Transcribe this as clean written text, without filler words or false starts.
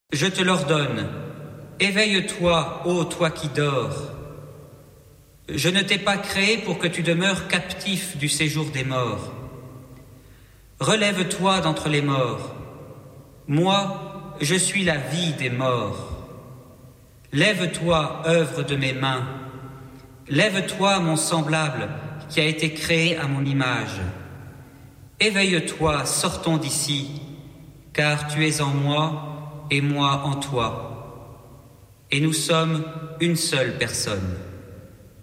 Je te l'ordonne, éveille-toi, ô toi qui dors. Je ne t'ai pas créé pour que tu demeures captif du séjour des morts. Relève-toi d'entre les morts. Moi, je suis la vie des morts. Lève-toi, œuvre de mes mains. Lève-toi, mon semblable, qui a été créé à mon image. Éveille-toi, sortons d'ici, car tu es en moi et moi en toi. Et nous sommes une seule personne.